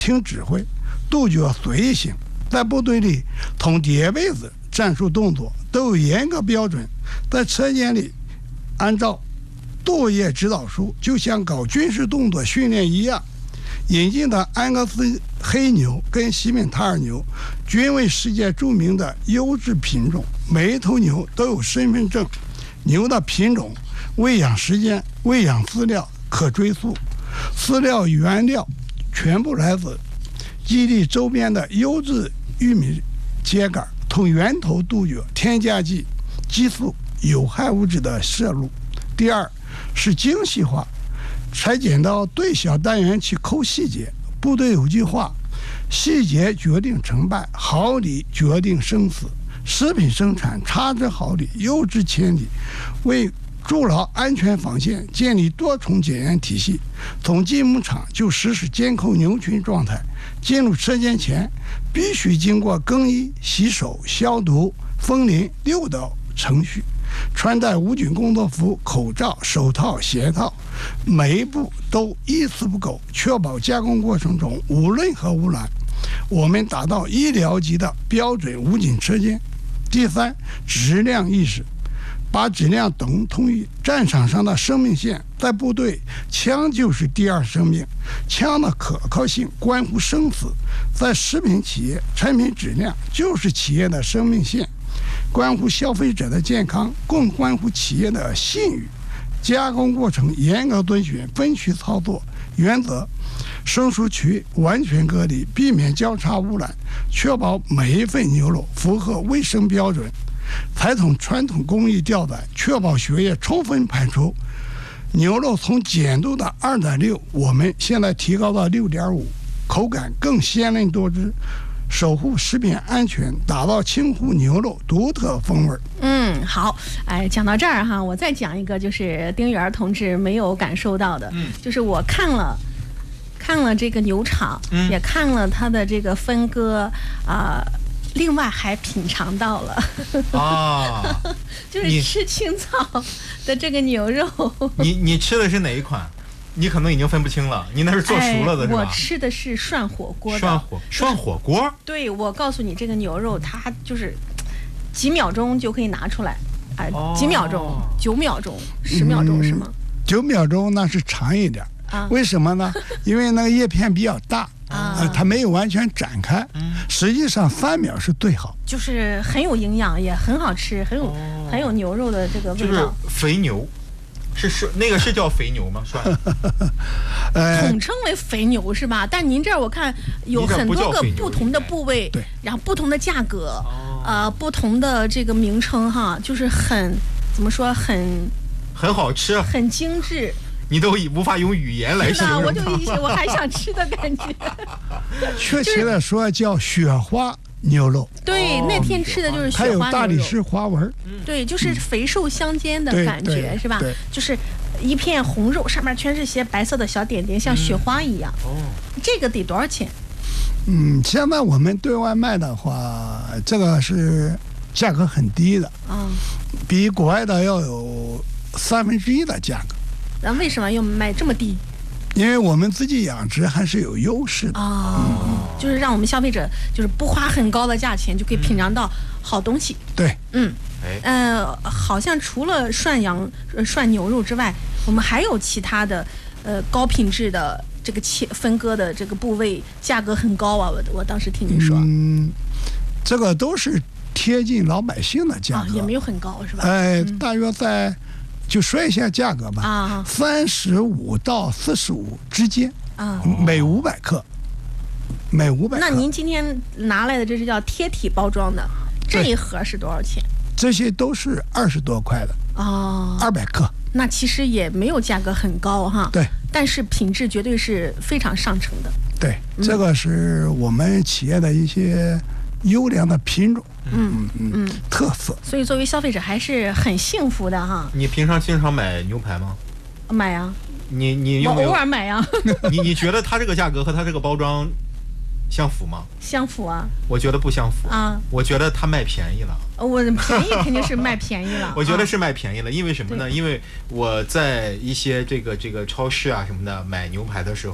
听指挥，杜绝随意性。在部队里，通叠被子、战术动作都有严格标准。在车间里，按照作业指导书，就像搞军事动作训练一样。引进的安格斯黑牛跟西敏塔尔牛均为世界著名的优质品种，每一头牛都有身份证。牛的品种、喂养时间、喂养饲料可追溯，饲料原料全部来自基地周边的优质玉米秸秆，从源头杜绝添加剂、激素、有害物质的摄入。第二是精细化，拆剪刀对小单元去抠细节。部队有句话，细节决定成败，毫厘决定生死。食品生产差之毫厘，优之千里。为筑牢安全防线，建立多重检验体系，从进牧场就实施监控牛群状态。进入车间前，必须经过更衣、洗手、消毒、封鳞6道程序，穿戴无菌工作服、口罩、手套、鞋套，每一步都一丝不苟，确保加工过程中无任何污染。我们达到医疗级的标准无菌车间。第三，质量意识，把质量等同于战场上的生命线。在部队，枪就是第二生命，枪的可靠性关乎生死。在食品企业，产品质量就是企业的生命线，关乎消费者的健康，更关乎企业的信誉。加工过程严格遵循分区操作原则，生熟区完全隔离，避免交叉污染，确保每一份牛肉符合卫生标准。才从传统工艺吊载，确保血液充分排出。牛肉从碱度的2.6，我们现在提高到6.5，口感更鲜嫩多汁，守护食品安全，打造清湖牛肉独特风味。 好，讲到这儿哈，我再讲一个，就是丁元同志没有感受到的，就是我看了这个牛场，也看了他的这个分割另外还品尝到了就是吃青草的这个牛肉。 你吃的是哪一款？你可能已经分不清了，你那是做熟了的是吧？ 我吃的是涮火锅的。 涮火锅？ 对，我告诉你，这个牛肉它就是几秒钟就可以拿出来，几秒钟，9秒钟、10秒钟是吗 ？9秒钟那是长一点。为什么呢？因为那个叶片比较大。它没有完全展开，实际上3秒是最好， 就是很有营养，也很好吃，很有牛肉的这个味道。 就是肥牛，是那个是叫肥牛吗？是吧？ 统称为肥牛是吧？但您这儿我看有很多个不同的部位， 对， 然后不同的价格，不同的这个名称哈，就是怎么说很好吃， 很精致。 你都无法用语言来形容我还想吃的感觉。 确切的说叫雪花牛肉。 对，那天吃的就是雪花牛肉， 它有大理石花纹。 对，就是肥瘦相间的感觉，是吧？就是一片红肉，上面全是些白色的小点点，像雪花一样。这个得多少钱？ 现在我们对外卖的话，这个是价格很低的，比国外的要有1/3的价格。 那为什么要卖这么低？ 因为我们自己养殖还是有优势的。 就是让我们消费者就是不花很高的价钱就可以品尝到好东西。 对， 好像除了涮牛肉之外，我们还有其他的高品质的这个分割的这个部位，价格很高啊。我当时听你说， 这个都是贴近老百姓的价格， 也没有很高是吧？ 大约在。就说一下价格吧，35到45之间，每500克， 那您今天拿来的这是叫贴体包装的，这一盒是多少钱？ 这些都是20多块的，200克。 那其实也没有价格很高哈。 对， 但是品质绝对是非常上乘的。 对，这个是我们企业的一些优良的品种。特色。 所以作为消费者还是很幸福的哈。 你平常经常买牛排吗？ 买呀。 你我偶尔买呀。 你觉得它这个价格和它这个包装相符吗？ 相符啊。 我觉得不相符我觉得它卖便宜了。 我便宜肯定是卖便宜了。 我觉得是卖便宜了，因为什么呢？因为我在一些这个超市啊什么的买牛排的时候，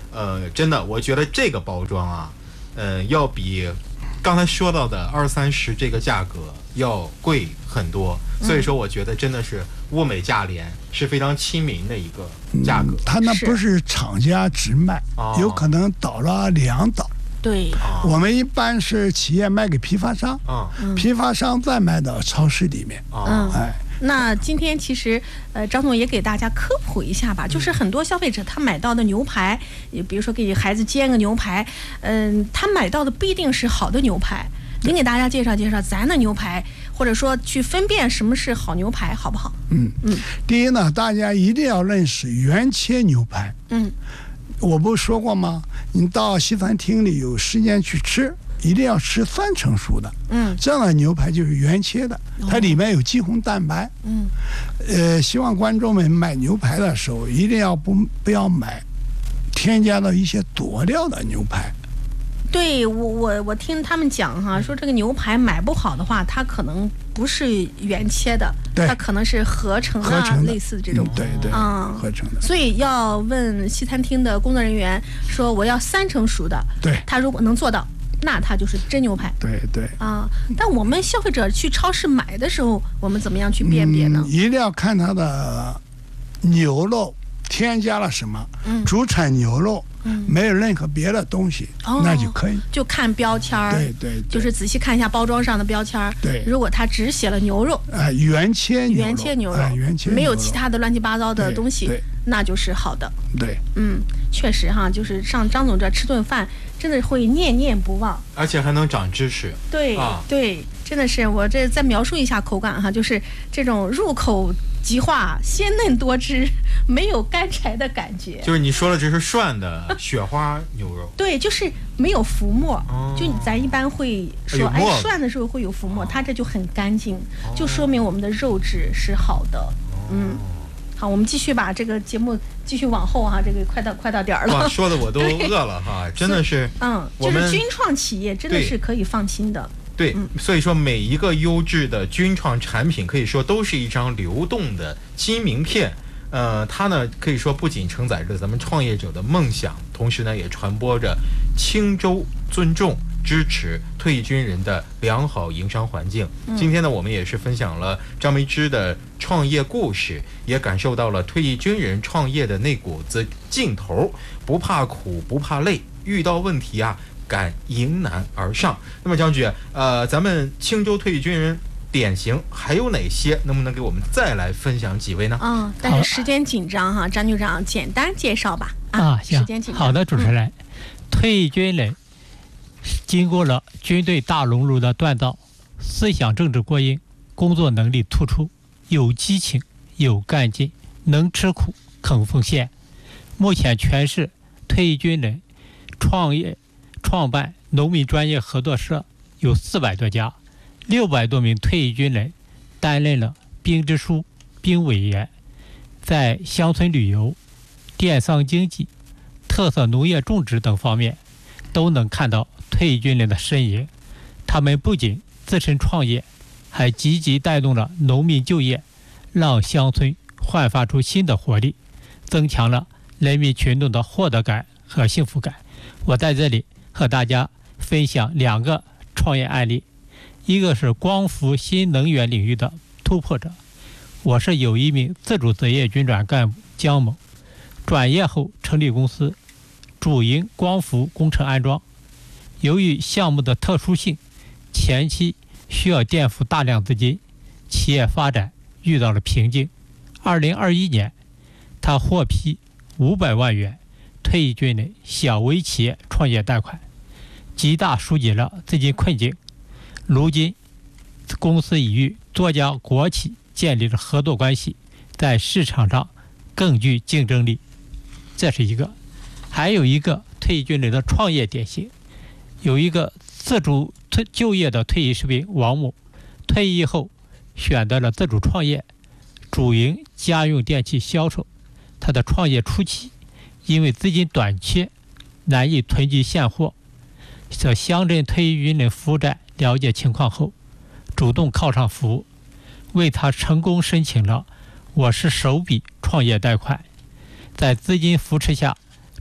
真的，我觉得这个包装啊，要比刚才说到的20-30这个价格要贵很多，所以说我觉得真的是物美价廉，是非常亲民的一个价格。 它那不是厂家直卖，有可能倒了2倒。 对， 我们一般是企业卖给批发商，批发商再卖到超市里面。 那今天其实，张总也给大家科普一下吧，就是很多消费者他买到的牛排，比如说给孩子煎个牛排，他买到的不一定是好的牛排。您给大家介绍介绍咱的牛排，或者说去分辨什么是好牛排，好不好？ 第一呢，大家一定要认识原切牛排。我不是说过吗？你到西餐厅里有时间去吃，一定要吃3成熟的。这样的牛排就是原切的，它里面有肌红蛋白。希望观众们买牛排的时候，一定要不要买添加了一些佐料的牛排。 对，我听他们讲哈，说这个牛排买不好的话，它可能不是原切的，它可能是合成的，类似这种。 对，合成的。所以要问西餐厅的工作人员说，我要3成熟的。 对， 他如果能做到，那它就是真牛排。 对。 但我们消费者去超市买的时候，我们怎么样去辨别呢？ 一定要看它的牛肉添加了什么，主产牛肉。没有任何别的东西，那就可以。 就看标签儿， 对， 就是仔细看一下包装上的标签儿。 对， 如果它只写了牛肉， 原切牛肉，没有其他的乱七八糟的东西，那就是好的。 对， 确实哈，就是上张总这吃顿饭，真的会念念不忘， 而且还能长知识。 对，真的是。我这再描述一下口感哈，就是这种入口即化、鲜嫩多汁，没有干柴的感觉。 就是你说的这是涮的雪花牛肉。 对，就是没有浮沫。就咱一般会说，涮的时候会有浮沫，它这就很干净，就说明我们的肉质是好的。好，我们继续把这个节目继续往后哈，这个快到点儿了。 哇，说的我都饿了哈，真的是。 就是军创企业真的是可以放心的。 对，所以说每一个优质的军创产品，可以说都是一张流动的金名片。它呢可以说不仅承载着咱们创业者的梦想，同时呢也传播着轻州尊重、支持退役军人的良好营商环境。今天呢，我们也是分享了张梅枝的创业故事，也感受到了退役军人创业的那股子劲头，不怕苦，不怕累，遇到问题啊，敢迎难而上。那么张局，咱们青州退役军人典型还有哪些？能不能给我们再来分享几位呢？ 但是时间紧张哈，张局长简单介绍吧。 行， 时间紧张。 好的，主持人，退役军人经过了军队大熔炉的锻造，思想政治过硬，工作能力突出，有激情，有干劲，能吃苦，肯奉献。目前全市退役军人创办农民专业合作社有400多家，600多名退役军人担任了兵支书、兵委员，在乡村旅游、电商经济、特色农业种植等方面都能看到退役军人的身影。他们不仅自身创业，还积极带动了农民就业，让乡村焕发出新的活力，增强了人民群众的获得感和幸福感。我在这里和大家分享2个创业案例，一个是光伏新能源领域的突破者。我是有一名自主职业军转干部姜某，转业后成立公司，主营光伏工程安装。由于项目的特殊性，前期需要垫付大量资金，企业发展遇到了瓶颈。2021年，他获批500万元退役军人小微企业创业贷款，极大疏解了资金困境。如今，公司已与多家国企建立了合作关系，在市场上更具竞争力。这是一个。还有一个退役军人的创业典型，有一个自主就业的退役士兵王某，退役后选择了自主创业，主营家用电器销售。他的创业初期，因为资金短缺，难以囤积现货，在乡镇退役军人服务站了解情况后，主动靠上服务，为他成功申请了我市首笔创业贷款。在资金扶持下，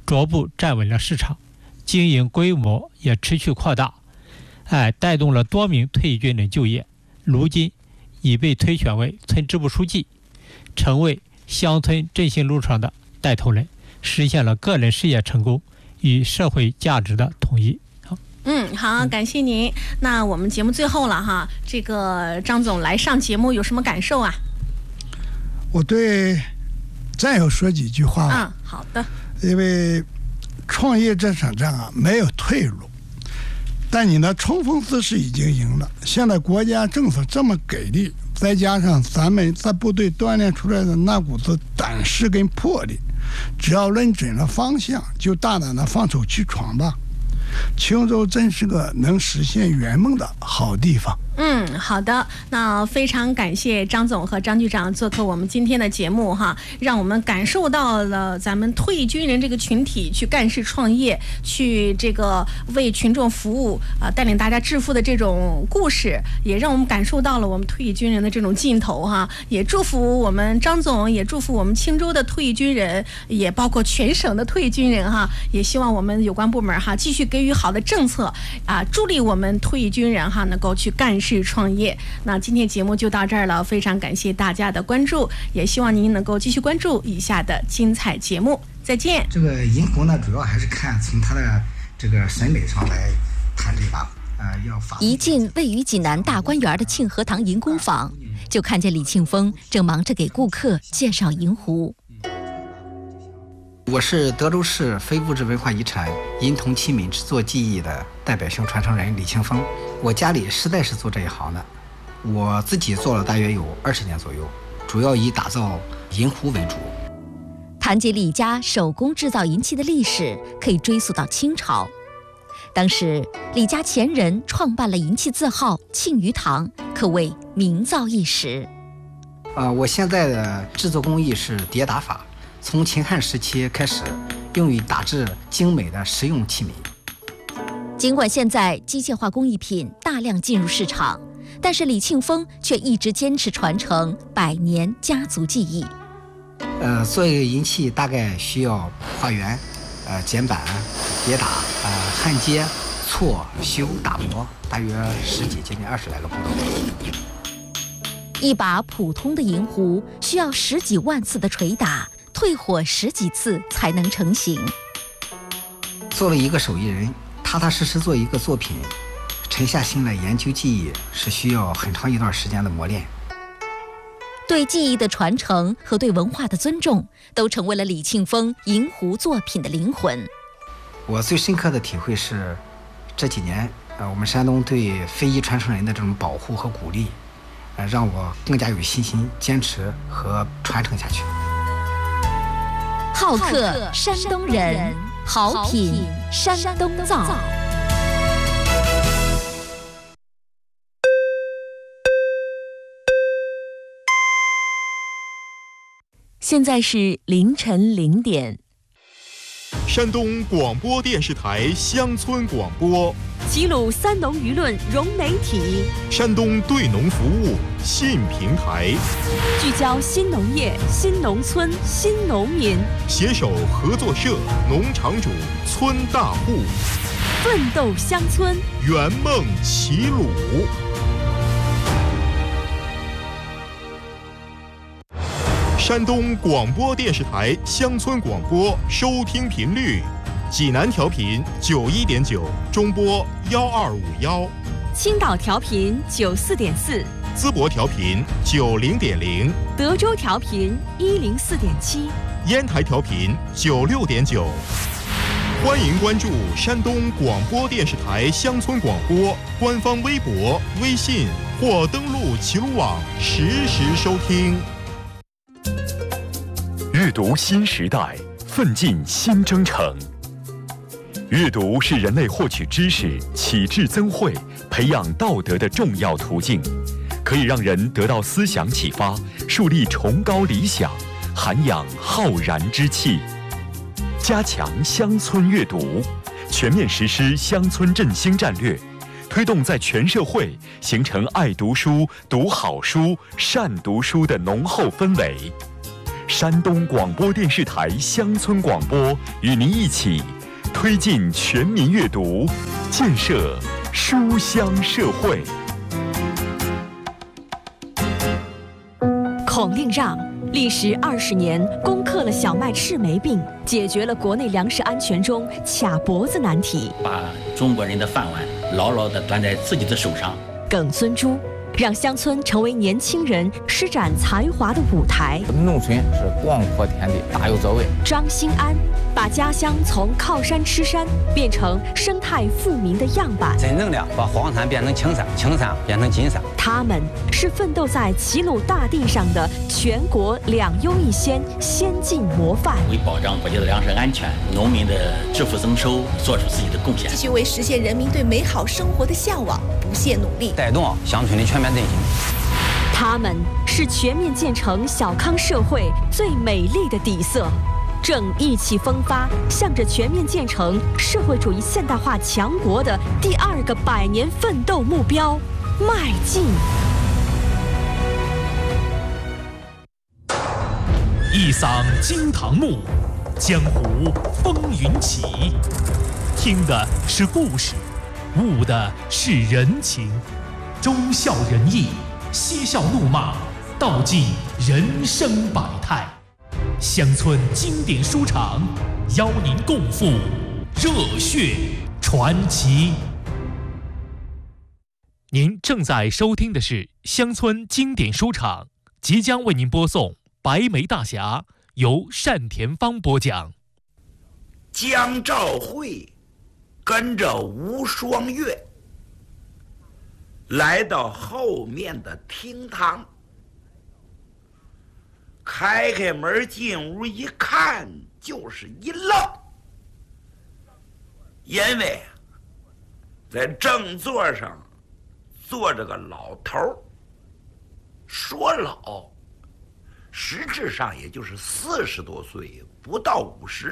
逐步站稳了市场，经营规模也持续扩大，带动了多名退役军人就业，如今已被推选为村支部书记，成为乡村振兴路上的带头人，实现了个人事业成功与社会价值的统一。 好，感谢您。那我们节目最后了哈，这个张总来上节目有什么感受啊？ 我对再要说几句话吧。 好的。 因为创业这场仗啊，没有退路，但你的冲锋姿势已经赢了。现在国家政策这么给力，再加上咱们在部队锻炼出来的那股子胆识跟魄力，只要认准了方向，就大胆的放手去闯吧。青州真是个能实现圆梦的好地方。 好的，那非常感谢张总和张局长做客我们今天的节目哈，让我们感受到了咱们退役军人这个群体去干事创业，去这个为群众服务带领大家致富的这种故事，也让我们感受到了我们退役军人的这种劲头哈。也祝福我们张总，也祝福我们青州的退役军人，也包括全省的退役军人哈。也希望我们有关部门哈继续给予好的政策助力我们退役军人哈能够去干事创业。那今天节目就到这儿了，非常感谢大家的关注，也希望您能够继续关注以下的精彩节目。再见。 这个银湖呢，主要还是看从它的这个审美上来谈这把要发。 一进位于济南大观园的庆和堂银工坊，就看见李庆峰正忙着给顾客介绍银湖。 我是德州市非物质文化遗产银铜器皿制作技艺的代表性传承人李庆峰。我家里实在是做这一行的，我自己做了大约有20年左右，主要以打造银壶为主。 谈及李家手工制造银器的历史，可以追溯到清朝。当时李家前人创办了银器字号庆余堂，可谓名噪一时。 我现在的制作工艺是叠打法，从秦汉时期开始，用于打制精美的实用器皿。 尽管现在机械化工艺品大量进入市场，但是李庆峰却一直坚持传承100年家族技艺。 做一个银器大概需要画圆、剪板、叠打、焊接、错、修、打磨，大约10几接近20来个步骤。 一把普通的银壶需要10几万次的捶打，退火10几次才能成型。 做了一个手艺人，踏踏实实做一个作品，沉下心来研究技艺，是需要很长一段时间的磨练。 对技艺的传承和对文化的尊重，都成为了李庆峰银壶作品的灵魂。 我最深刻的体会是，这几年我们山东对非遗传承人的这种保护和鼓励，让我更加有信心坚持和传承下去。 好客山东人，好品山东造。现在是凌晨0点。 山东广播电视台乡村广播， 齐鲁三农舆论融媒体， 山东对农服务新平台， 聚焦新农业、新农村、新农民， 携手合作社、农场主、村大户， 奋斗乡村， 圆梦齐鲁。山东广播电视台乡村广播收听频率：济南调频91.9，中波12511； 青岛调频94.4， 淄博调频90.0， 德州调频104.7， 烟台调频96.9。欢迎关注山东广播电视台乡村广播官方微博、微信，或登录齐鲁网实时收听。 阅读新时代，奋进新征程。阅读是人类获取知识、启智增慧、培养道德的重要途径，可以让人得到思想启发，树立崇高理想，涵养浩然之气。加强乡村阅读，全面实施乡村振兴战略，推动在全社会形成爱读书、读好书、善读书的浓厚氛围。 山东广播电视台乡村广播与您一起推进全民阅读，建设书香社会。 孔令让历时20年，攻克了小麦赤霉病，解决了国内粮食安全中卡脖子难题， 把中国人的饭碗牢牢地端在自己的手上。 耿孙洙让乡村成为年轻人施展才华的舞台。 农村是广阔天地，大有作为。 张兴安把家乡从靠山吃山变成生态富民的样板， 真正的把黄山变成青山，青山变成金山。 他们是奋斗在齐鲁大地上的全国2优1先先进模范， 为保障国家的粮食安全、农民的致富增收做出自己的贡献， 继续为实现人民对美好生活的向往不懈努力， 带动乡村的全面振兴。 他们是全面建成小康社会最美丽的底色，正意气风发，向着全面建成社会主义现代化强国的第2个100年奋斗目标迈进。 一嗓惊堂木，江湖风云起。听的是故事，悟的是人情，忠孝仁义，嬉笑怒骂，道尽人生百态。乡村经典书场邀您共赴热血传奇。您正在收听的是乡村经典书场，即将为您播送《白眉大侠》，由单田芳播讲。 江兆会跟着吴双月来到后面的厅堂，开门进屋一看，就是一愣，因为在正座上坐着个老头儿，说老实质上也就是40多岁，不到50，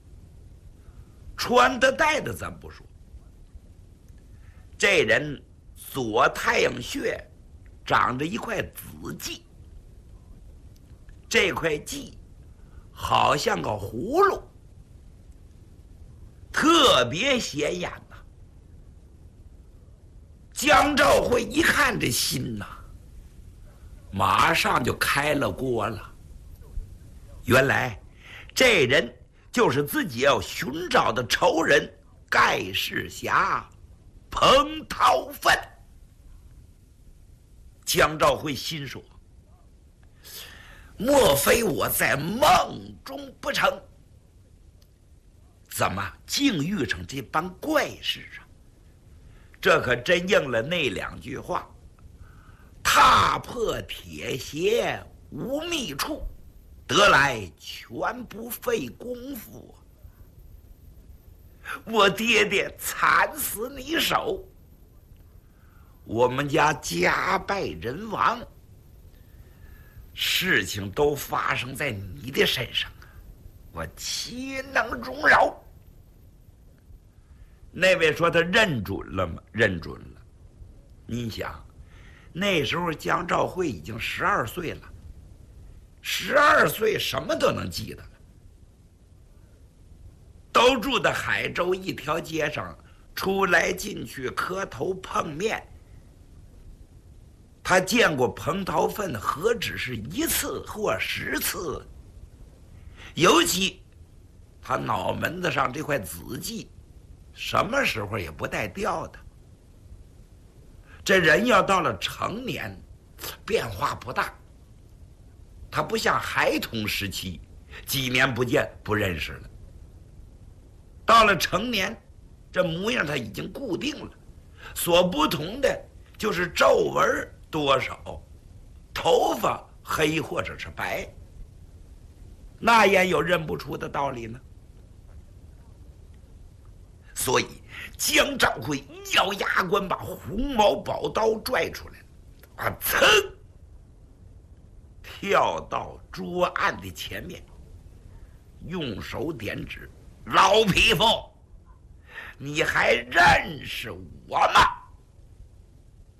穿的戴的咱不说，这人左太阳穴长着一块紫迹，这块迹好像个葫芦，特别显眼呐。江兆会一看这心呐，马上就开了锅了。原来这人就是自己要寻找的仇人盖世侠彭涛奋。江兆会心说，莫非我在梦中不成？怎么竟遇上这般怪事啊？这可真应了那2句话，踏破铁鞋无觅处，得来全不费功夫。我爹爹惨死你手，我们家家败人亡，事情都发生在你的身上，我岂能容饶？那位说他认准了吗？认准了。你想，那时候江兆会已经12岁了，12岁什么都能记得了。都住在海州一条街上，出来进去磕头碰面。他见过彭涛奋何止是1次或10次，尤其他脑门子上这块紫迹，什么时候也不带掉的。这人要到了成年，变化不大，他不像孩童时期，几年不见不认识了。到了成年，这模样他已经固定了，所不同的就是皱纹多少，头发黑或者是白，那也有认不出的道理呢。所以江兆会一咬牙关，把红毛宝刀拽出来了，噌，跳到桌案的前面，用手点指：“老匹夫，你还认识我吗？”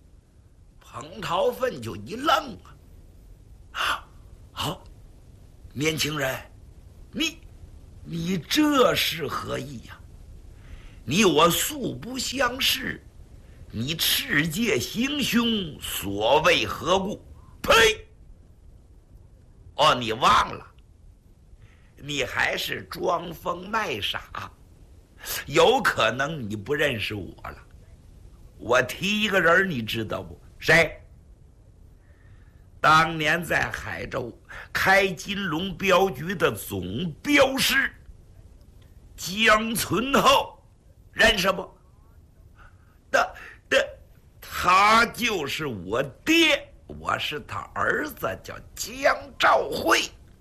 彭涛奋就一愣啊，好， 年轻人，你这是何意呀？你我素不相识，你持剑行凶，所谓何故？呸！哦，你忘了，你还是装疯卖傻，有可能你不认识我了。我提一个人，你知道不？谁？当年在海州开金龙镖局的总镖师江存厚，认识不？他就是我爹，我是他儿子，叫江兆辉。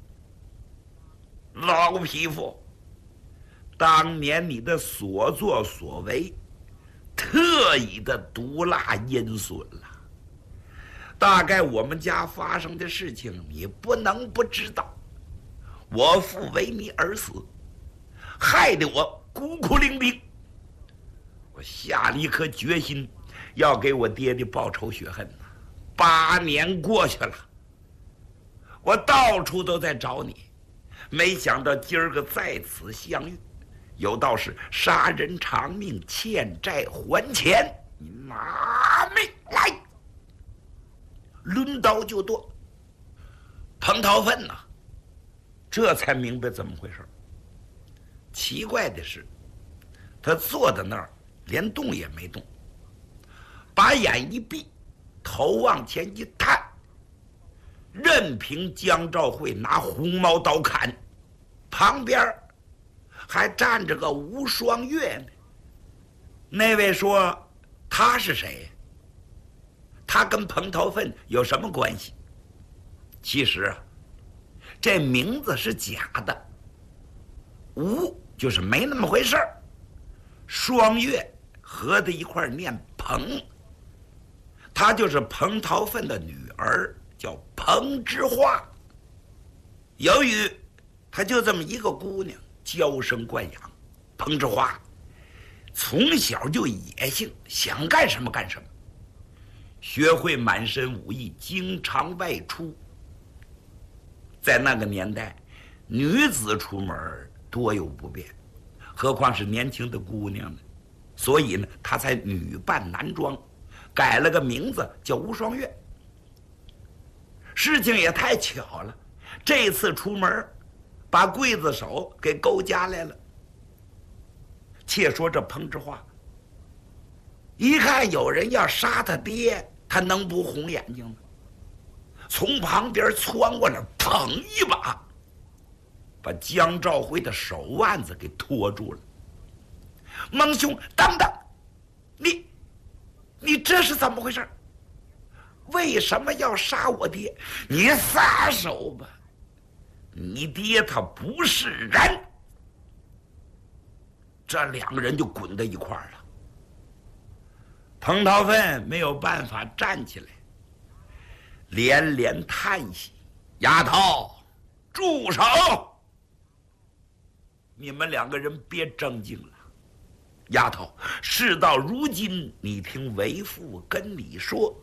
老匹夫，当年你的所作所为，特意的毒辣阴损了。大概我们家发生的事情，你不能不知道。我父为你而死，害得我孤苦伶仃。我下了一颗决心，要给我爹爹报仇雪恨。8年过去了，我到处都在找你，没想到今儿个在此相遇。有道是杀人偿命，欠债还钱，你拿命来！抡刀就剁。彭涛奋呐，这才明白怎么回事。奇怪的是，他坐在那儿连动也没动，把眼一闭，头往前一探，任凭江兆辉拿红毛刀砍，旁边还站着个吴双月呢。那位说他是谁？他跟彭涛奋有什么关系？其实啊，这名字是假的。吴就是没那么回事儿，双月合在一块念彭，她就是彭涛奋的女儿，叫彭之花。由于她就这么一个姑娘，娇生惯养，彭之花从小就野性，想干什么干什么，学会满身武艺，经常外出。在那个年代，女子出门多有不便，何况是年轻的姑娘呢？所以呢，她才女扮男装，改了个名字叫吴双月。事情也太巧了，这次出门把刽子手给勾家来了。且说这彭之花一看有人要杀他爹，他能不红眼睛吗？从旁边窜过来，砰一把把江兆辉的手腕子给拖住了。蒙兄，等等，你这是怎么回事？为什么要杀我爹？你撒手吧，你爹他不是人。这两个人就滚到一块儿了。彭涛奋没有办法站起来，连连叹息：“丫头，住手！你们两个人别争竞了。丫头，事到如今，你听为父跟你说，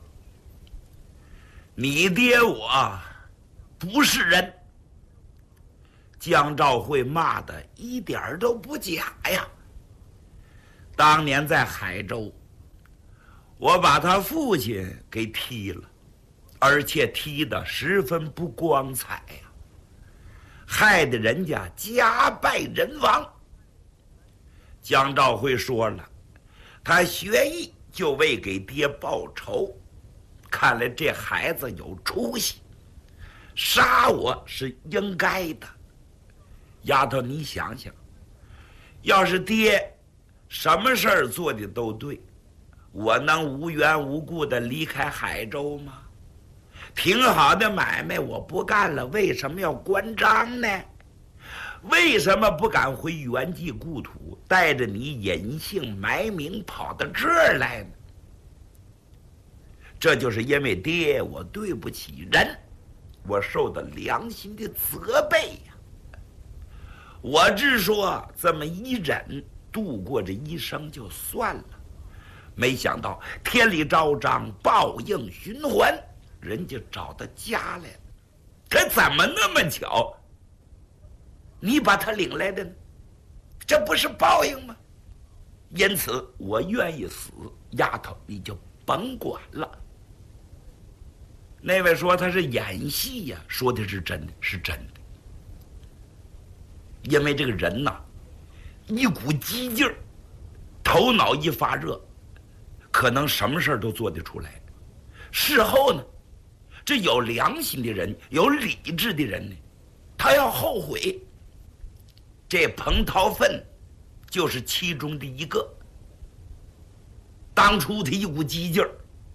你爹我不是人。”江兆辉骂的一点都不假呀。当年在海州，我把他父亲给踢了，而且踢得十分不光彩呀，害得人家家败人亡。江兆辉说了，他学艺就为给爹报仇，看来这孩子有出息，杀我是应该的。丫头，你想想，要是爹什么事儿做的都对，我能无缘无故的离开海州吗？挺好的买卖我不干了，为什么要关张呢？为什么不敢回原籍故土，带着你隐姓埋名跑到这儿来呢？这就是因为爹我对不起人，我受到良心的责备呀。我只说这么一忍，度过这一生就算了，没想到天理昭彰，报应循环，人家找到家来了。可怎么那么巧， 你把他领来的呢？这不是报应吗？因此，我愿意死，丫头你就甭管了。那位说他是演戏呀，说的是真的，是真的。因为这个人呐，一股激劲儿，头脑一发热，可能什么事儿都做得出来。事后呢，这有良心的人，有理智的人呢，他要后悔。这彭涛奋就是其中的一个。当初他一股激劲儿，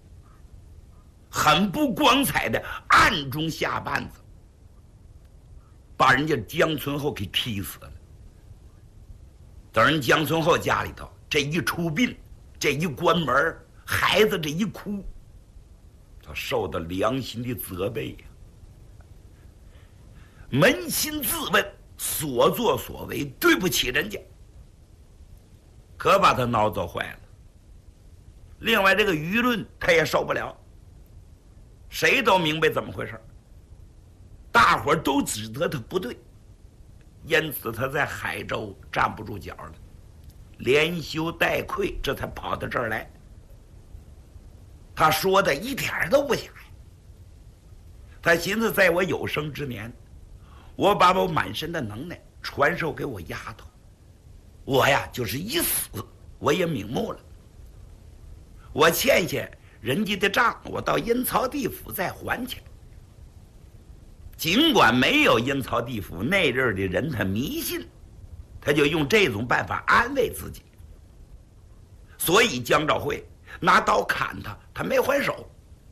很不光彩的暗中下绊子，把人家江存厚给踢死了。等人江存厚家里头这一出殡，这一关门，孩子这一哭，他受到良心的责备呀。扪心自问，所作所为对不起人家，可把他闹糟坏了。另外，这个舆论他也受不了，谁都明白怎么回事，大伙儿都指责他不对，因此他在海州站不住脚了，连羞带愧，这才跑到这儿来。他说的一点儿都不假，他寻思在我有生之年，我把我满身的能耐传授给我丫头，我呀就是一死我也瞑目了。我欠下人家的账，我到阴曹地府再还去。尽管没有阴曹地府那阵儿的人他迷信，他就用这种办法安慰自己。所以江兆会拿刀砍他，他没还手。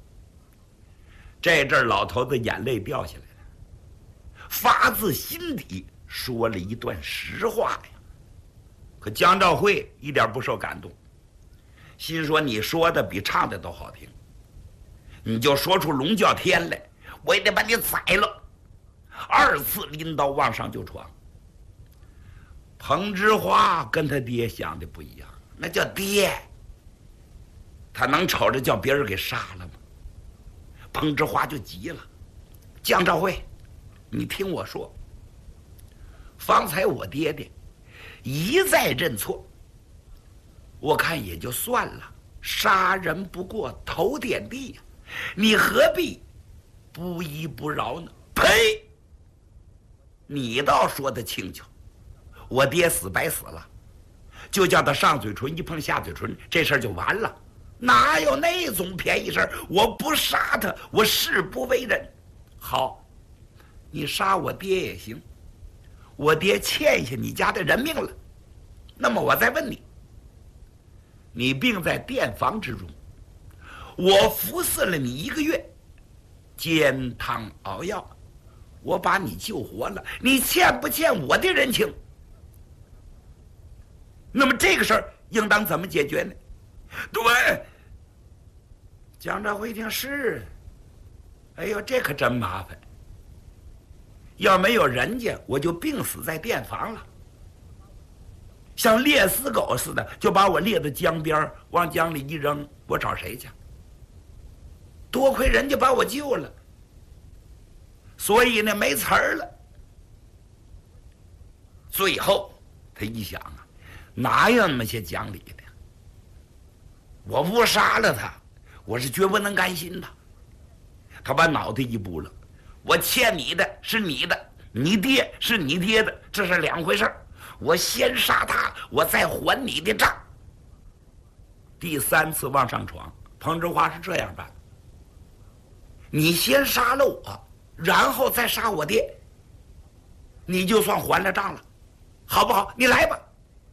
这阵儿老头子眼泪掉下来了，发自心底说了一段实话呀。可江兆会一点不受感动，心说你说的比唱的都好听，你就说出龙叫天来，我也得把你宰了。二次拎刀往上就闯。彭之花跟他爹想的不一样，那叫爹，他能瞅着叫别人给杀了吗？彭之花就急了，江兆会，你听我说，方才我爹爹一再认错，我看也就算了，杀人不过头点地呀，你何必不依不饶呢？呸！你倒说得轻巧，我爹死白死了，就叫他上嘴唇一碰下嘴唇，这事儿就完了。哪有那种便宜事儿？我不杀他，我誓不为人。好，你杀我爹也行，我爹欠下你家的人命了。那么我再问你，你病在店房之中，我服侍了你1个月，煎汤熬药，我把你救活了，你欠不欠我的人情？那么这个事儿应当怎么解决呢？对，江兆会一听是，哎呦，这可真麻烦。要没有人家，我就病死在店房了，像猎死狗似的，就把我猎到江边，往江里一扔，我找谁去？多亏人家把我救了，所以呢没词儿了。最后他一想啊，哪有那么些讲理的？我不杀了他，我是绝不能甘心的。他把脑袋一拨了，我欠你的是你的，你爹是你爹的，这是两回事儿。我先杀他，我再还你的账。第3次往上闯，彭之花是这样办：你先杀了我，然后再杀我爹，你就算还了账了，好不好？你来吧。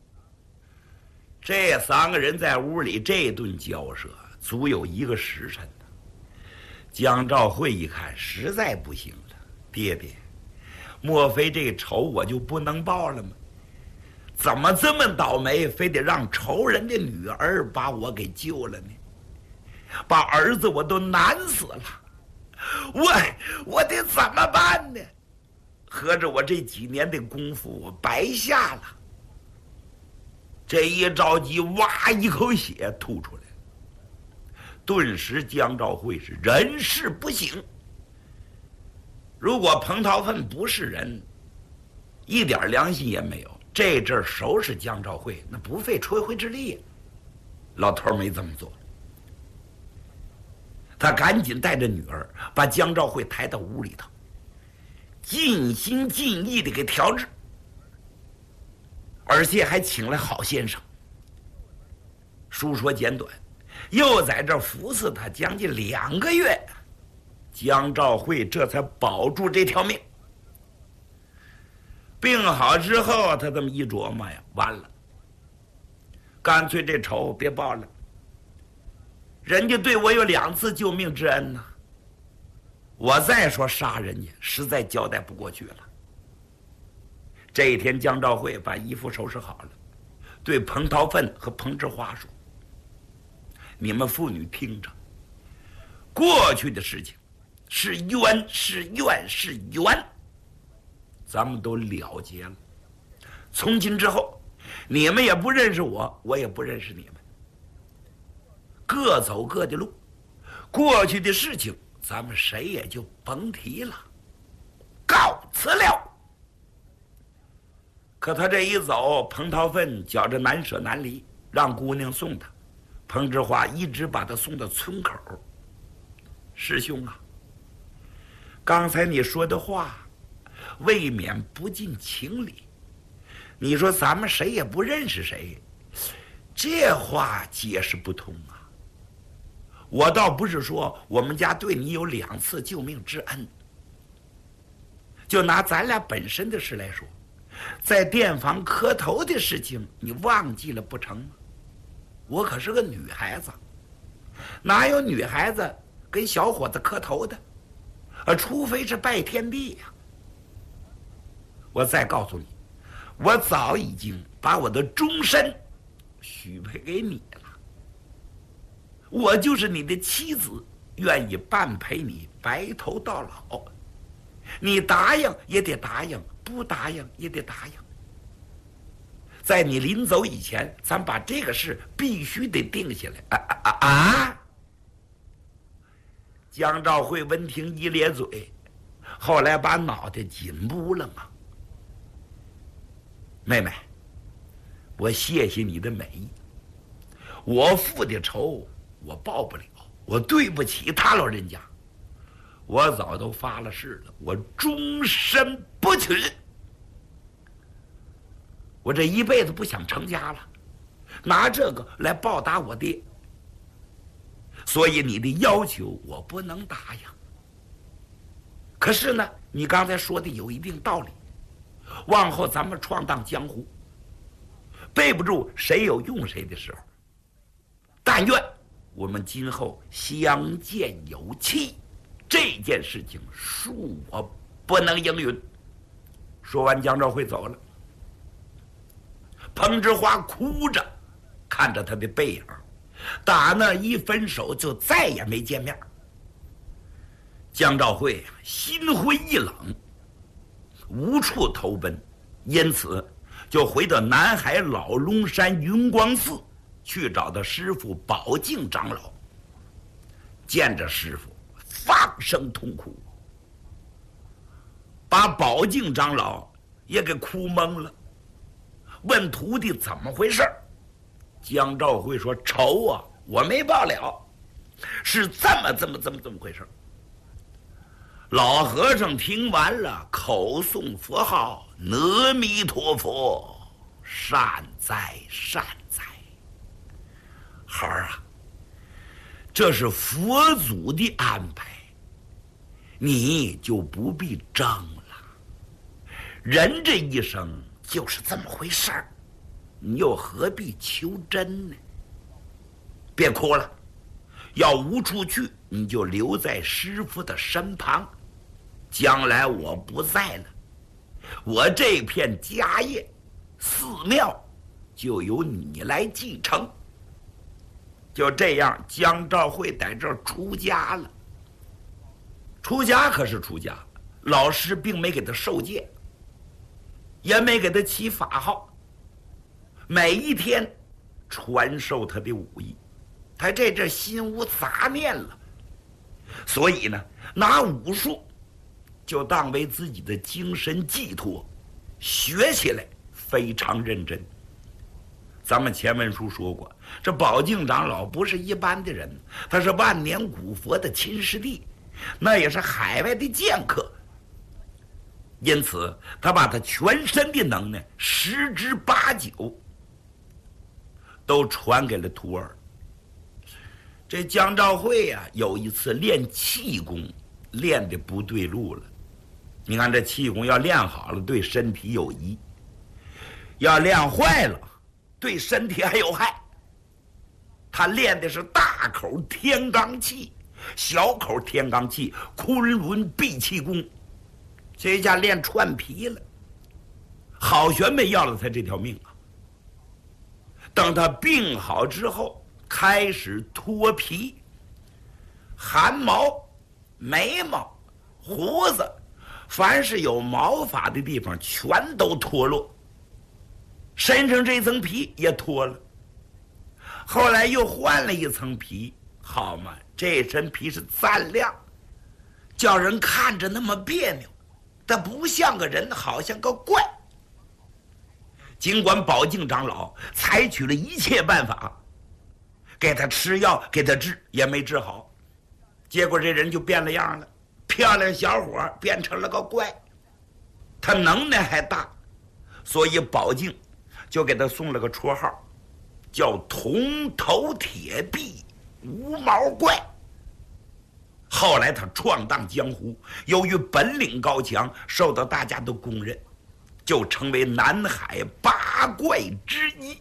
这3个人在屋里这顿交涉，足有1个时辰呢。江兆会一看，实在不行了，爹爹，莫非这仇我就不能报了吗？怎么这么倒霉，非得让仇人的女儿把我给救了呢？把儿子我都难死了，我得怎么办呢？合着我这几年的功夫我白下了。这一着急，哇一口血吐出来，顿时江兆会是人事不省。如果彭涛奋不是人， 一点良心也没有。这阵儿收拾江兆会，那不费吹灰之力。老头没这么做，他赶紧带着女儿把江兆会抬到屋里头，尽心尽意的给调治，而且还请来好先生。书说简短，又在这服侍他将近2个月，江兆会这才保住这条命。病好之后，他这么一琢磨呀，完了，干脆这仇别报了。人家对我有2次救命之恩呢，我再说杀人家，实在交代不过去了。这一天，江兆会把衣服收拾好了，对彭桃芬和彭志华说：“你们父女听着，过去的事情是冤是怨是冤，咱们都了结了。从今之后，你们也不认识我，我也不认识你们，各走各的路。过去的事情，咱们谁也就甭提了，告辞了。”可他这一走，彭桃芬觉着难舍难离，让姑娘送他。彭志华一直把他送到村口。师兄啊，刚才你说的话，未免不近情理。你说咱们谁也不认识谁，这话解释不通啊。我倒不是说我们家对你有2次救命之恩，就拿咱俩本身的事来说，在店房磕头的事情，你忘记了不成吗？我可是个女孩子，哪有女孩子跟小伙子磕头的？除非是拜天地呀。我再告诉你，我早已经把我的终身许配给你了。我就是你的妻子，愿意伴陪你白头到老。你答应也得答应，不答应也得答应。在你临走以前，咱把这个事必须得定下来。江兆会闻听一咧嘴，后来把脑袋紧捂了嘛。妹妹，我谢谢你的美意，我父的仇我报不了，我对不起他老人家，我早都发了誓了，我终身不娶。我这一辈子不想成家了，拿这个来报答我爹，所以你的要求我不能答应。可是呢，你刚才说的有一定道理，往后咱们闯荡江湖，备不住谁有用谁的时候。但愿我们今后相见有期，这件事情恕我不能应允。说完，江兆会走了。彭志华哭着看着他的背影，打那一分手就再也没见面。江兆会心灰意冷，无处投奔，因此就回到南海老龙山云光寺去找到师父宝镜长老。见着师父，放声痛哭，把宝镜长老也给哭懵了。问徒弟怎么回事，江兆会说：“仇啊，我没报了，是这么回事。”老和尚听完了，口诵佛号：“阿弥陀佛，善哉善哉。”孩儿啊，这是佛祖的安排，你就不必争了。人这一生就是这么回事儿，你又何必求真呢？别哭了，要无处去，你就留在师父的身旁。将来我不在了，我这片家业、寺庙就由你来继承。就这样，江兆会在这儿出家了。出家可是出家，老师并没给他受戒，也没给他起法号，每一天传授他的武艺。他这心无杂念了，所以呢，拿武术就当为自己的精神寄托， 学起来非常认真。咱们前文书说过，这宝镜长老不是一般的人，他是万年古佛的亲师弟，那也是海外的剑客。因此他把他全身的能耐10之8九都传给了徒儿。这江兆会呀，有一次练气功练得不对路了。你看这气功要练好了对身体有益，要练坏了对身体还有害。他练的是大口天罡气，小口天罡气，昆仑闭气功，这一下练串皮了。好玄没要了他这条命啊！等他病好之后，开始脱皮，汗毛、眉毛、胡子，凡是有毛发的地方全都脱落，身上这层皮也脱了。后来又换了一层皮，好嘛，这身皮是锃亮，叫人看着那么别扭，但不像个人，好像个怪。尽管宝镜长老采取了一切办法，给他吃药，给他治，也没治好，结果这人就变了样了，漂亮小伙变成了个怪。他能耐还大，所以宝镜就给他送了个绰号，叫铜头铁臂无毛怪。后来他闯荡江湖，由于本领高强，受到大家的公认，就成为南海8怪之一。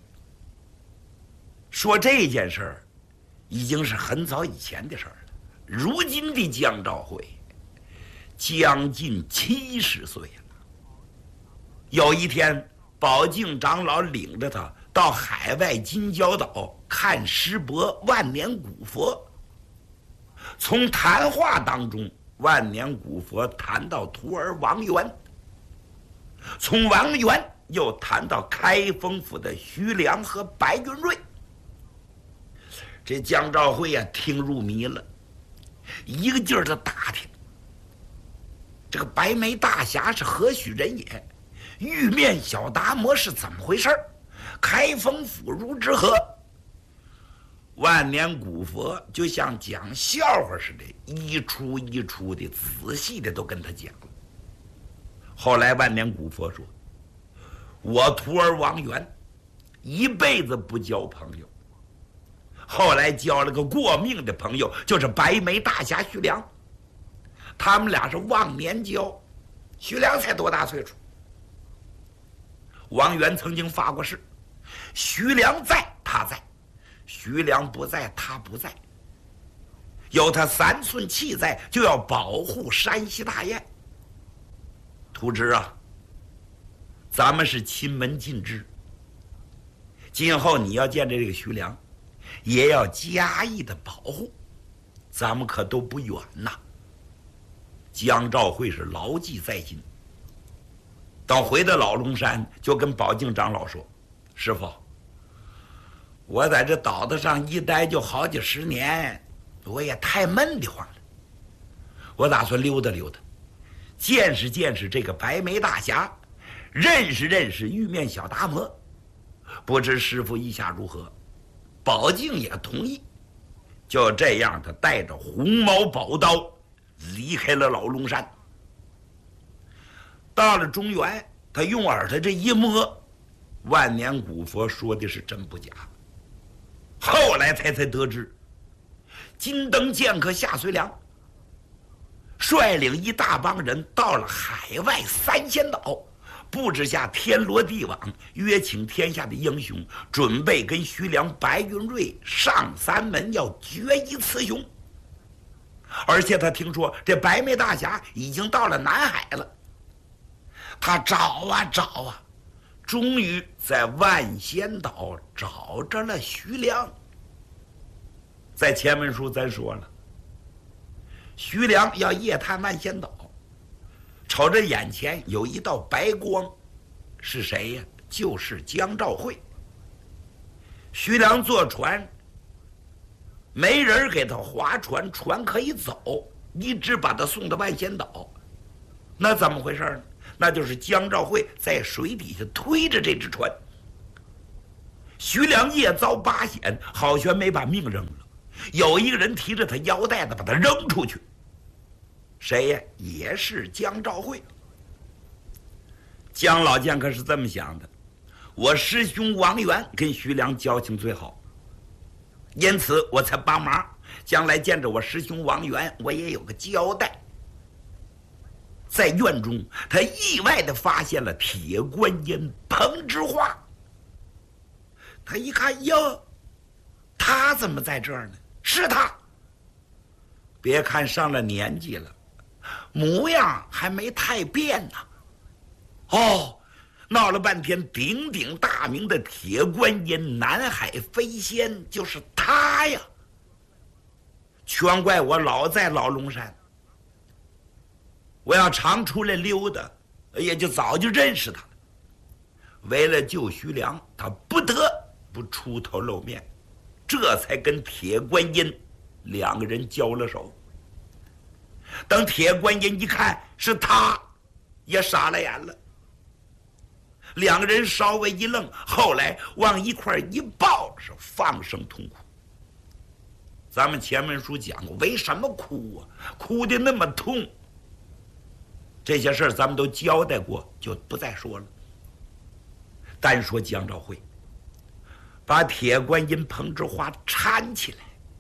说这件事儿已经是很早以前的事儿了，如今的江兆会将近70岁了。有一天，宝镜长老领着他到海外金角岛看师伯万年古佛。从谈话当中，万年古佛谈到徒儿王元，从王元又谈到开封府的徐良和白云瑞。这江兆会啊，听入迷了，一个劲儿的打听这个白眉大侠是何许人也，玉面小达摩是怎么回事，开封府如之何。万年古佛就像讲笑话似的，一出一出的仔细的都跟他讲了。后来万年古佛说，我徒儿王元一辈子不交朋友，后来交了个过命的朋友，就是白眉大侠徐良。他们俩是忘年交，徐良才多大岁数？王元曾经发过誓，徐良在他在，徐良不在他不在，有他3寸气在，就要保护山西大雁。图之啊，咱们是亲门近支，今后你要见这个徐良，也要加以的保护，咱们可都不远呐。江兆会是牢记在心。等回到老龙山，就跟宝镜长老说，师父，我在这岛子上一待就好几10年，我也太闷得慌了，我打算溜达溜达，见识见识这个白眉大侠，认识认识玉面小达摩。不知师父意下如何？宝镜也同意。就这样，他带着红毛宝刀离开了老龙山。到了中原，他用耳朵这一摸，万年古佛说的是真不假。后来才得知，金灯剑客夏遂良率领一大帮人到了海外3仙岛，布置下天罗地网，约请天下的英雄，准备跟徐良、白云瑞上3门，要决一雌雄。而且他听说这白眉大侠已经到了南海了，他找啊找啊，终于在万仙岛找着了徐良。在前文书咱说了，徐良要夜探万仙岛，瞅着眼前有一道白光，是谁呀？就是江兆会。徐良坐船，没人给他划船，船可以走，一直把他送到万仙岛。那怎么回事呢？ 那就是江兆会在水底下推着这只船。徐良夜遭8险，好悬没把命扔了。有一个人提着他腰带子把他扔出去，谁呀？也是江兆会。江老将可是这么想的，我师兄王元跟徐良交情最好，因此我才帮忙，将来见着我师兄王元，我也有个交代。在院中，他意外地发现了铁观音彭之花。他一看，哟，他怎么在这儿呢？是他。别看上了年纪了，模样还没太变呢。哦，闹了半天鼎鼎大名的铁观音南海飞仙就是他呀！全怪我老在老龙山，我要常出来溜达，也就早就认识他了。为了救徐良，他不得不出头露面，这才跟铁观音2个人交了手。等铁观音一看是他，也傻了眼了。2个人稍微一愣，后来往一块一抱，是放声痛哭。咱们前文书讲过，为什么哭啊？哭得那么痛。这些事儿咱们都交代过，就不再说了。单说江兆会把铁观音彭之花搀起来，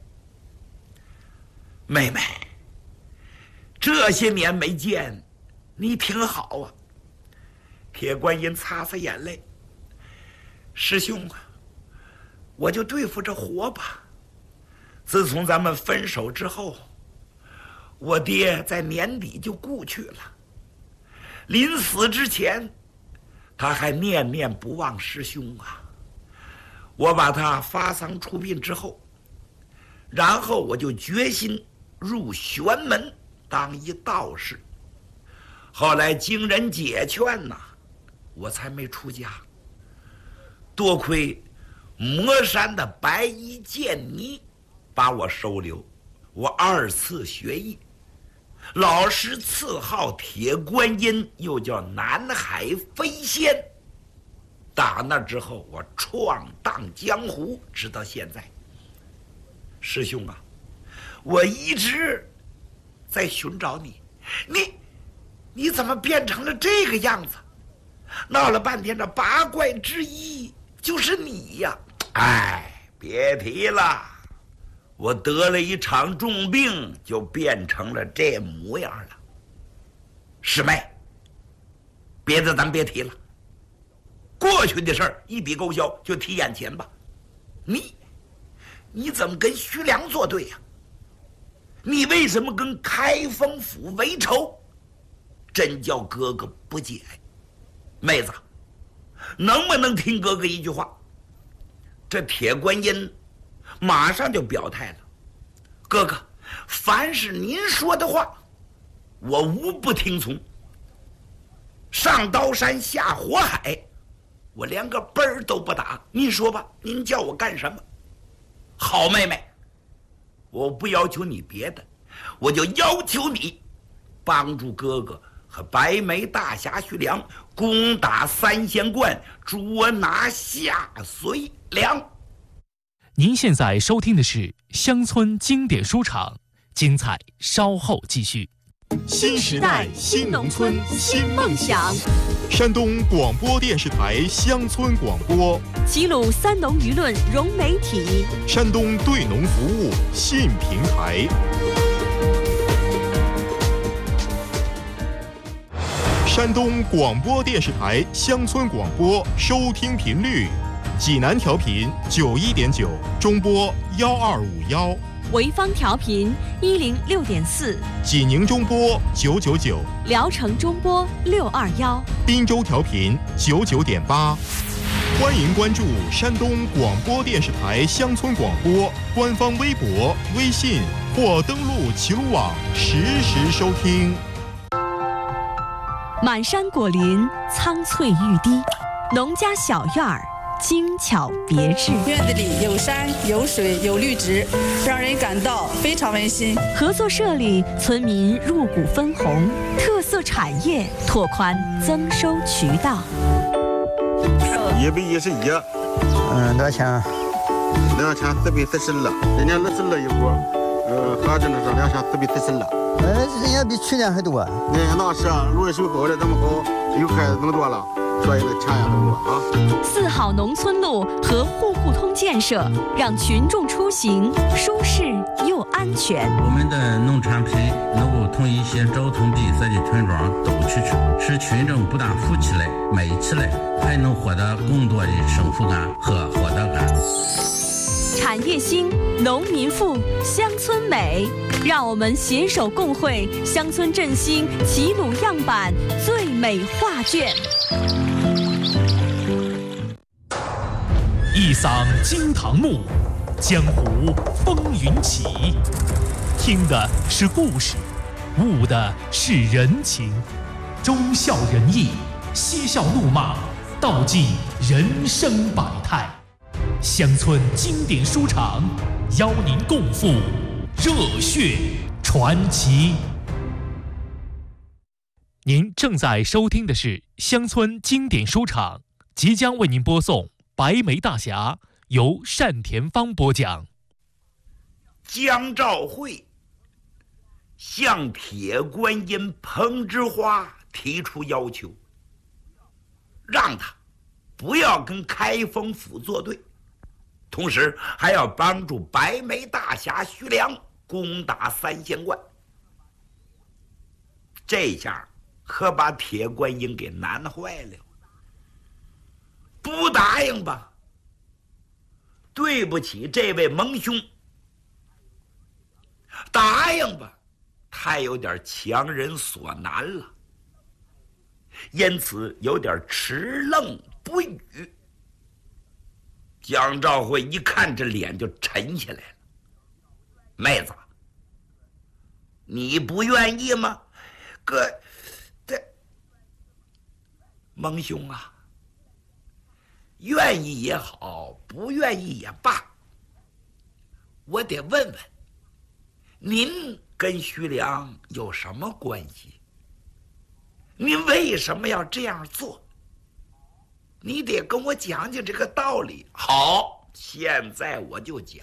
妹妹，这些年没见，你挺好啊。铁观音擦擦眼泪，师兄啊，我就对付着活吧。自从咱们分手之后，我爹在年底就故去了。临死之前，他还念念不忘师兄啊。我把他发丧出殡之后，然后我就决心入玄门当一道士。后来经人解劝呐，我才没出家。多亏魔山的白衣剑尼把我收留，我2次学艺，老师赐号铁观音，又叫南海飞仙。打那之后，我闯荡江湖，直到现在。师兄啊，我一直在寻找你，你怎么变成了这个样子？闹了半天，这8怪之一就是你呀！哎，别提了，我得了一场重病，就变成了这模样了。师妹，别的咱别提了，过去的事儿一笔勾销，就提眼前吧。你怎么跟徐良作对呀？你为什么跟开封府为仇？真叫哥哥不解。妹子，能不能听哥哥一句话？这铁观音马上就表态了，哥哥，凡是您说的话，我无不听从。上刀山下火海，我连个奔儿都不打。您说吧，您叫我干什么？好妹妹，我不要求你别的，我就要求你帮助哥哥和白眉大侠徐良攻打3仙观，捉拿下隋良。 您现在收听的是乡村经典书场，精彩稍后继续。 新时代新农村新梦想。 山东广播电视台乡村广播， 齐鲁3农舆论融媒体， 山东对农服务信平台。山东广播电视台乡村广播收听频率：济南调频91.9，中波1251； 潍坊调频106.4， 济宁中波999， 聊城中波621， 滨州调频99.8。欢迎关注山东广播电视台乡村广播官方微博、微信或登录齐鲁网实时收听。 满山果林，苍翠欲滴，农家小院儿， 精巧别致。 院子里有山有水有绿植，让人感到非常温馨。 合作社里，村民入股分红，特色产业拓宽增收渠道。 111，多少钱？2440了，今年20了一锅，合着那是2440了。人家比去年还多。那是啊，路修好了这么好，又开始更多了，所以那钱也更多啊。 4号农村路和户户通建设，让群众出行舒适又安全。 我们的农产品能够同一些交通闭塞的村庄都去，使群众不但富起来、美起来，还能获得更多的幸福感和获得感。 产业兴，农民富，乡村美。让我们携手共绘乡村振兴齐鲁样板最美画卷。 一嗓惊堂木，江湖风云起。听的是故事，悟的是人情，忠孝仁义，嬉笑怒骂，道尽人生百态。乡村经典书场，邀您共赴热血传奇。您正在收听的是乡村经典书场，即将为您播送《白眉大侠》，由单田芳播讲。 江兆会向铁观音彭之花提出要求，让他不要跟开封府作对，同时还要帮助白眉大侠徐良攻打三仙观。这下可把铁观音给难坏了。不答应吧，对不起这位蒙兄；答应吧，太有点强人所难了，因此有点迟愣不语。江兆会一看这脸就沉下来了。妹子，你不愿意吗？蒙兄啊，愿意也好，不愿意也罢，我得问问您跟徐良有什么关系？您为什么要这样做？你得跟我讲讲这个道理。好，现在我就讲。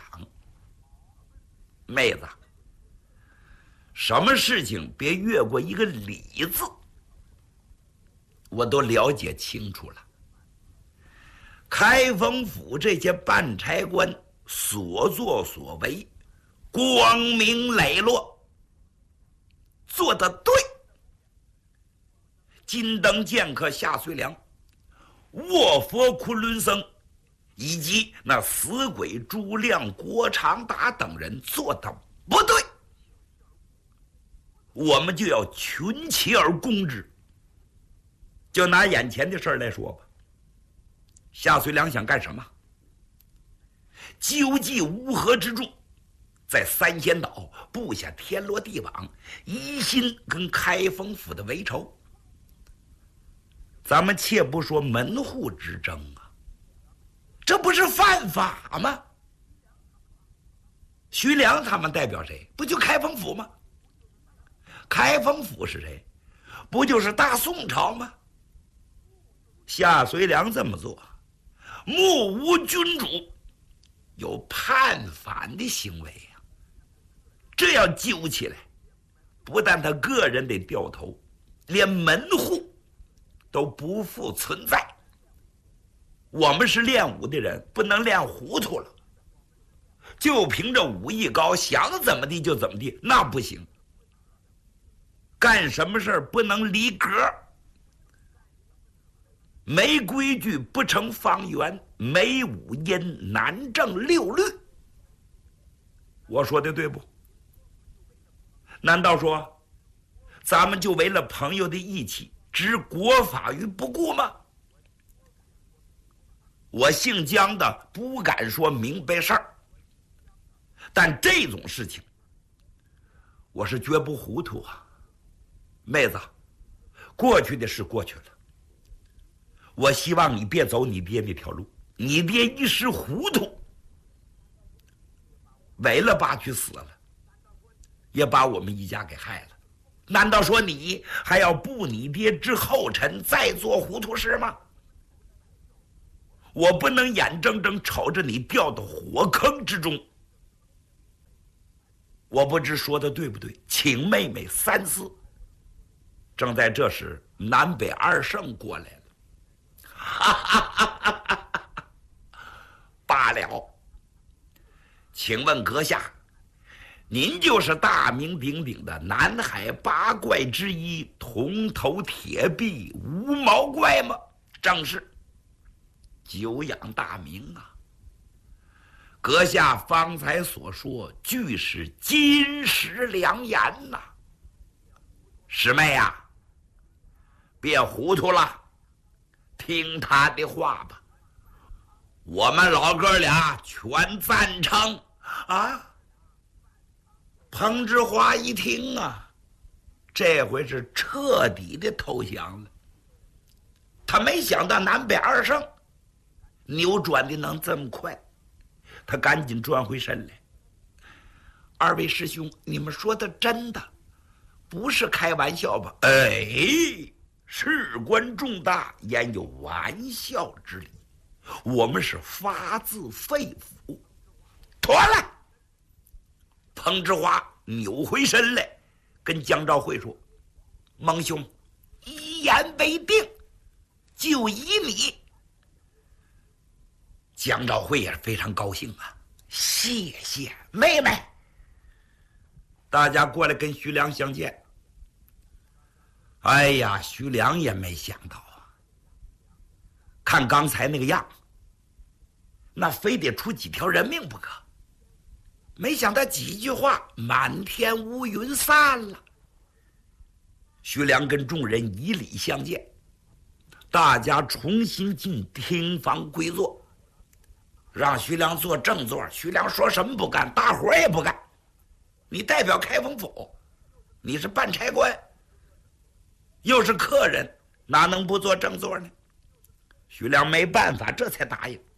妹子，什么事情别越过一个理字，我都了解清楚了。开封府这些办差官所作所为光明磊落，做得对。金灯剑客夏遂良、卧佛昆仑僧以及那死鬼朱亮、郭长达等人做得不对，我们就要群起而攻之。就拿眼前的事儿来说吧，夏遂良想干什么？纠集乌合之众，在三仙岛布下天罗地网，一心跟开封府的为仇。咱们且不说门户之争啊，这不是犯法吗？徐良他们代表谁？不就开封府吗？开封府是谁？不就是大宋朝吗？夏遂良这么做，目无君主，有叛反的行为呀。这要揪起来，不但他个人得掉头，连门户都不复存在。我们是练武的人，不能练糊涂了，就凭着武艺高，想怎么地就怎么地，那不行。干什么事儿不能离格，没规矩不成方圆，没五音难正六律。我说的对不？难道说咱们就为了朋友的义气置国法于不顾吗？我姓姜的不敢说明白事儿，但这种事情我是绝不糊涂啊。妹子，过去的事过去了，我希望你别走你爹那条路， 你爹一时糊涂，为了拔去死了，也把我们一家给害了。难道说你还要步你爹之后尘，再做糊涂事吗？我不能眼睁睁瞅着你掉到火坑之中。我不知说的对不对，请妹妹三思。正在这时，南北二圣过来了。哈哈哈哈哈哈！罢了，请问阁下，您就是大名鼎鼎的南海八怪之一铜头铁臂无毛怪吗？正是，久仰大名啊！阁下方才所说，俱是金石良言呐。师妹呀，别糊涂了，听他的话吧。我们老哥俩全赞成啊！彭之华一听啊，这回是彻底的投降了。他没想到南北二圣扭转的能这么快，他赶紧转回身来。二位师兄，你们说的真的，不是开玩笑吧？哎，事关重大，焉有玩笑之理？我们是发自肺腑。妥了。彭之华扭回身来，跟江兆会说：“蒙兄，一言为定，就依你。”江兆会也是非常高兴啊，谢谢妹妹。大家过来跟徐良相见。哎呀，徐良也没想到啊，看刚才那个样，那非得出几条人命不可。没想到几句话，满天乌云散了。徐良跟众人以礼相见，大家重新进厅房归坐，让徐良坐正座。徐良说什么不干，大伙儿也不干。你代表开封府，你是办差官，又是客人，哪能不坐正座呢？徐良没办法，这才答应。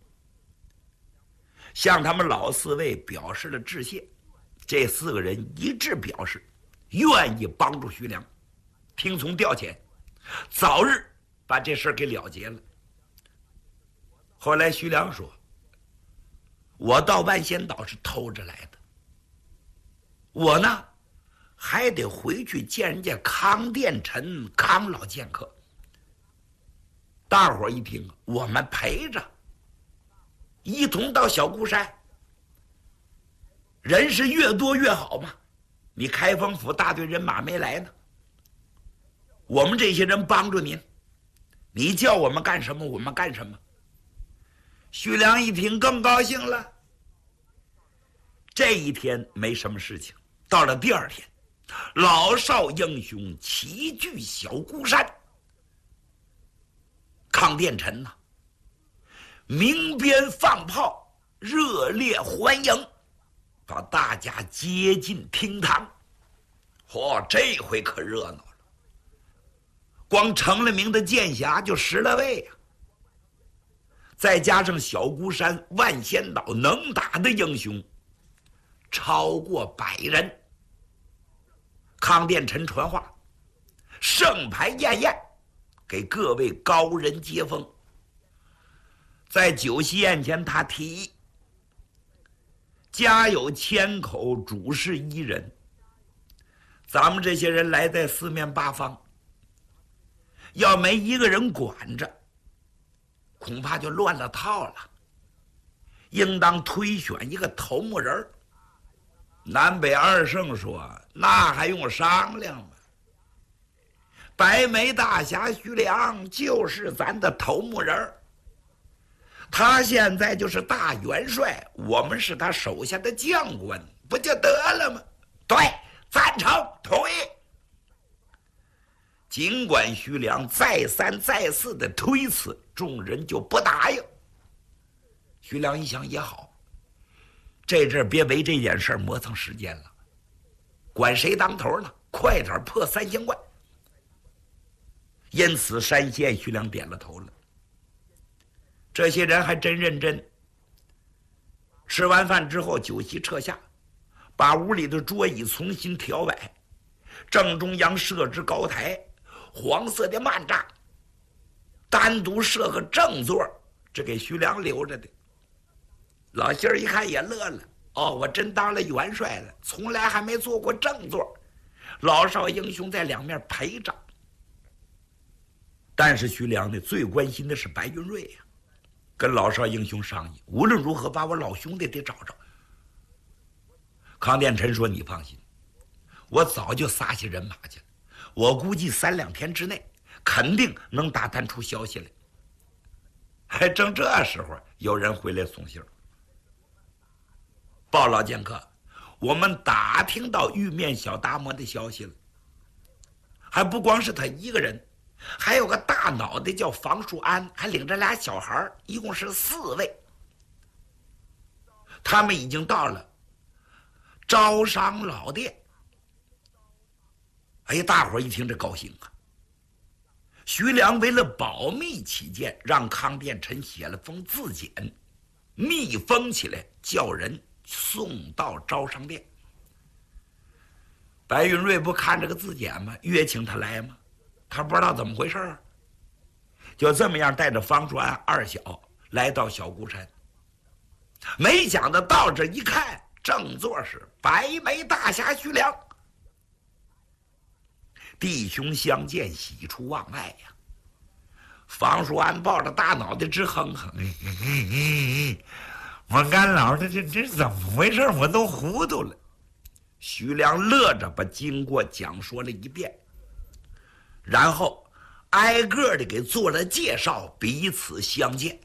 向他们老四位表示了致谢，这4个人一致表示愿意帮助徐良，听从调遣，早日把这事给了结了。后来徐良说：“我到万仙岛是偷着来的，我呢还得回去见人家康殿臣康老剑客。”大伙儿一听，我们陪着一同到小孤山，人是越多越好嘛。你开封府大队人马没来呢，我们这些人帮助您，你叫我们干什么我们干什么。徐良一听更高兴了。这一天没什么事情，到了第2天，老少英雄齐聚小孤山。康殿臣呐，鸣鞭放炮，热烈欢迎，把大家接进厅堂。这回可热闹了，光成了名的剑侠就10来位呀，再加上小孤山万仙岛能打的英雄超过100人。康殿臣传话，盛牌宴宴，给各位高人接风。在酒席宴前，他提议：家有千口，主事1人。咱们这些人来在4面8方，要没一个人管着，恐怕就乱了套了。应当推选一个头目人。南北二圣说：“那还用商量吗？白眉大侠徐良就是咱的头目人，他现在就是大元帅，我们是他手下的将官，不就得了吗？”对，赞成，同意。尽管徐良再三再四的推辞，众人就不答应。徐良一想也好，这阵别为这件事磨蹭时间了，管谁当头呢？快点破3仙怪。因此山县徐良点了头了。 这些人还真认真。吃完饭之后，酒席撤下，把屋里的桌椅重新调摆，正中央设置高台，黄色的幔帐，单独设个正座，这给徐良留着的。老心儿一看也乐了，哦，我真当了元帅了，从来还没坐过正座，老少英雄在两面陪着。但是徐良呢，最关心的是白云瑞呀，跟老少英雄商议，无论如何把我老兄弟得找着。康殿臣说：“你放心，我早就撒下人马去了，我估计3、2天之内，肯定能打探出消息来。”还正这时候，有人回来送信儿，报老剑客，我们打听到玉面小达摩的消息了。还不光是他一个人，还有个大脑袋叫房树安，还领着俩小孩，一共是4位。他们已经到了招商老店。哎呀，大伙儿一听这高兴啊！徐良为了保密起见，让康殿臣写了封自简，密封起来，叫人送到招商店。白云瑞不看这个自简吗？约请他来吗？他不知道怎么回事儿，就这么样带着方树安2小来到小孤山。没想到这一看，正座是白眉大侠徐良。弟兄相见，喜出望外呀！房树安抱着大脑袋直哼哼，我干老的这怎么回事？我都糊涂了。徐良乐着把经过讲说了一遍，然后挨个的给做了介绍，彼此相见。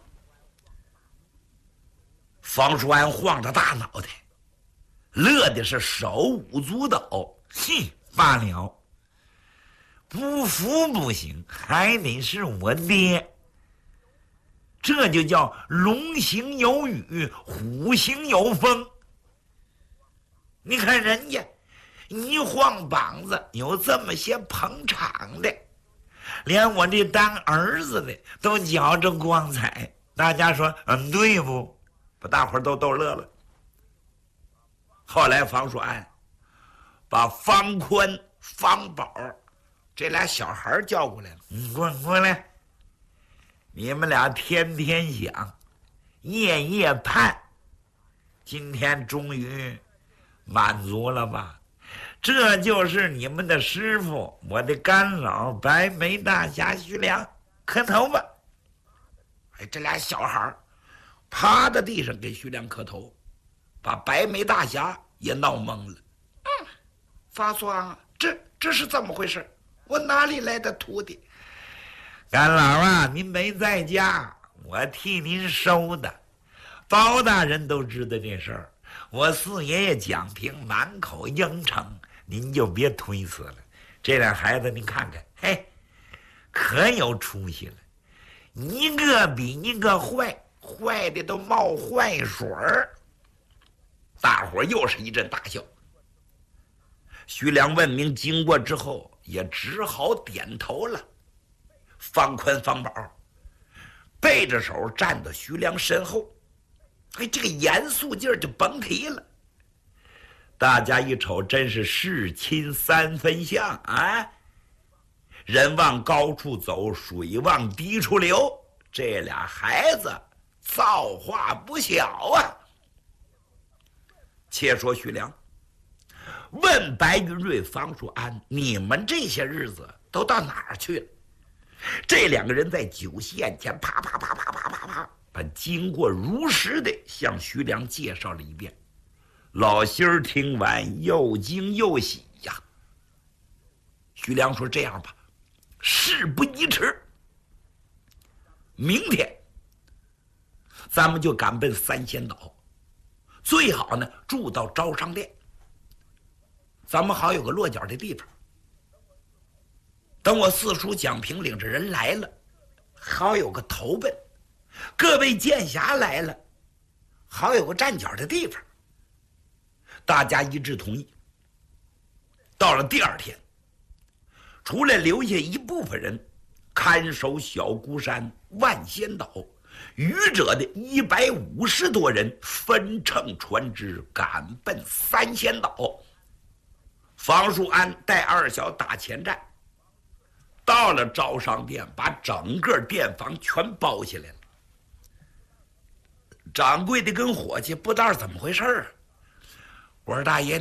房树安晃着大脑袋，乐的是手舞足蹈。哼，罢了，不服不行，还得是我爹。这就叫龙行有雨，虎行有风。你看人家一晃膀子，有这么些捧场的，连我这当儿子的都觉着光彩。大家说对不？把大伙儿都逗乐了。后来房树安把方宽、方宝这俩小孩叫过来了，你过来，你们俩天天想，夜夜盼，今天终于满足了吧？这就是你们的师傅，我的干老白眉大侠徐良，磕头吧。哎，这俩小孩趴在地上给徐良磕头，把白眉大侠也闹懵了。发酸啊，这是怎么回事？我哪里来的徒弟？干老啊，您没在家，我替您收的。包大人都知道这事儿，我四爷爷蒋平满口应承，您就别推辞了。这俩孩子您看看，嘿，可有出息了，一个比一个坏，坏的都冒坏水儿。大伙儿又是一阵大笑。徐良问明经过之后，也只好点头了。方宽、方宝背着手站到徐良身后，哎，这个严肃劲儿就甭提了。大家一瞅，真是世亲3分像啊！人往高处走，水往低处流，这俩孩子造化不小啊！且说徐良问白云瑞、方树安：“你们这些日子都到哪儿去了？”这两个人在酒席宴前啪啪啪啪啪啪啪，把经过如实的向徐良介绍了一遍。老心儿听完又惊又喜呀。徐良说：“这样吧，事不宜迟，明天咱们就赶奔3仙岛，最好呢住到招商店，咱们好有个落脚的地方。等我四叔蒋平领着人来了，好有个投奔；各位剑侠来了，好有个站脚的地方。”大家一致同意。到了第2天，除了留下一部分人看守小孤山、万仙岛， 渔者的150多人分乘船只赶奔三仙岛。方树安带二小打前站，到了招商店，把整个店房全包起来了。掌柜的跟伙计不知道怎么回事儿，我说大爷，